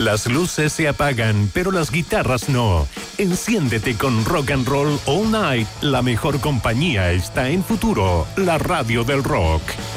Las luces se apagan, pero las guitarras no. Enciéndete con Rock and Roll All Night. La mejor compañía está en Futuro, la radio del rock.